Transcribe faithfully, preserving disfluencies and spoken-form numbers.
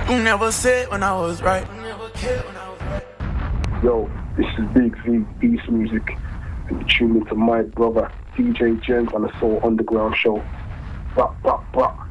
You never said when I was right. You never cared when I was right. Yo, this is Big V, Beast Music, and you're tuning to my brother, D J Jen, on the Soul Underground show. Blah, blah, blah.